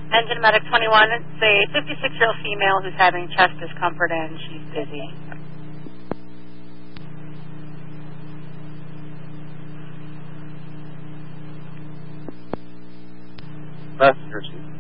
Engine Medic 21, it's a 56-year-old female who's having chest discomfort and she's dizzy. Passenger seat.